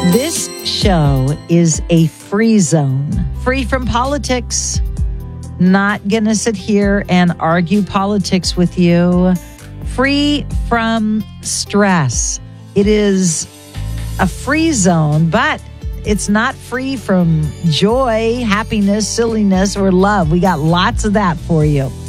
This show is a free zone, free from politics. Not going to sit here and argue politics with you. Free from stress. It is a free zone, but it's not free from joy, happiness, silliness, or love. We got lots of that for you.